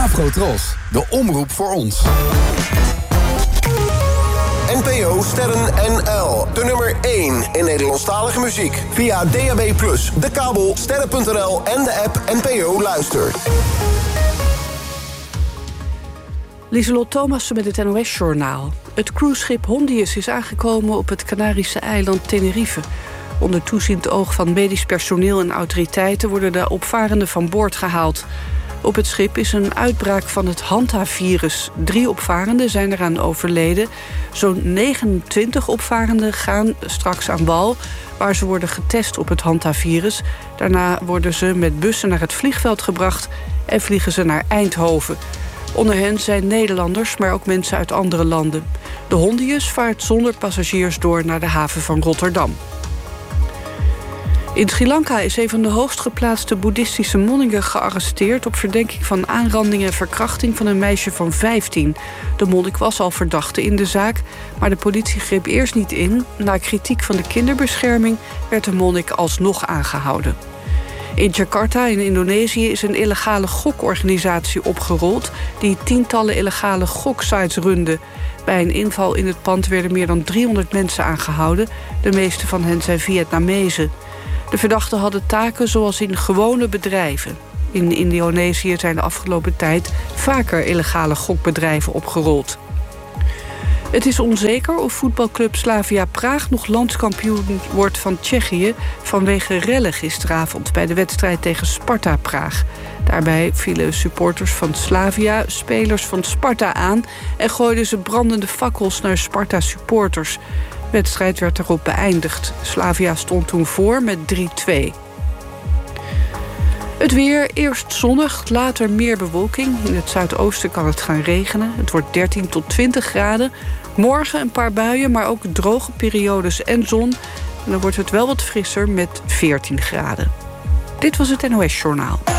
Afrotros, de omroep voor ons. NPO Sterren NL. De nummer 1 in Nederlandstalige muziek. Via DAB+, de kabel, sterren.nl en de app NPO Luister. Lieselot Thomassen met het NOS-journaal. Het cruiseschip Hondius is aangekomen op het Canarische eiland Tenerife. Onder toeziend oog van medisch personeel en autoriteiten worden de opvarenden van boord gehaald. Op het schip is een uitbraak van het Hanta-virus. 3 opvarenden zijn eraan overleden. Zo'n 29 opvarenden gaan straks aan wal, waar ze worden getest op het Hanta-virus. Daarna worden ze met bussen naar het vliegveld gebracht en vliegen ze naar Eindhoven. Onder hen zijn Nederlanders, maar ook mensen uit andere landen. De Hondius vaart zonder passagiers door naar de haven van Rotterdam. In Sri Lanka is een van de hoogst geplaatste boeddhistische monniken gearresteerd op verdenking van aanranding en verkrachting van een meisje van 15. De monnik was al verdachte in de zaak, maar de politie greep eerst niet in. Na kritiek van de kinderbescherming werd de monnik alsnog aangehouden. In Jakarta in Indonesië is een illegale gokorganisatie opgerold die tientallen illegale goksites runde. Bij een inval in het pand werden meer dan 300 mensen aangehouden. De meeste van hen zijn Vietnamezen. De verdachten hadden taken zoals in gewone bedrijven. In Indonesië zijn de afgelopen tijd vaker illegale gokbedrijven opgerold. Het is onzeker of voetbalclub Slavia Praag nog landskampioen wordt van Tsjechië vanwege rellen gisteravond bij de wedstrijd tegen Sparta Praag. Daarbij vielen supporters van Slavia spelers van Sparta aan en gooiden ze brandende fakkels naar Sparta-supporters. De wedstrijd werd erop beëindigd. Slavia stond toen voor met 3-2. Het weer, eerst zonnig, later meer bewolking. In het zuidoosten kan het gaan regenen. Het wordt 13 tot 20 graden. Morgen een paar buien, maar ook droge periodes en zon. En dan wordt het wel wat frisser met 14 graden. Dit was het NOS Journaal.